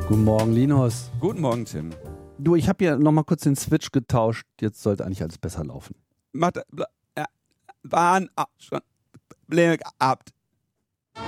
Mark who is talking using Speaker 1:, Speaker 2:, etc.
Speaker 1: Guten Morgen, Linus.
Speaker 2: Guten Morgen, Tim.
Speaker 1: Du, ich habe hier nochmal kurz den Switch getauscht. Jetzt sollte eigentlich alles besser laufen.
Speaker 2: Waren schon Probleme gehabt.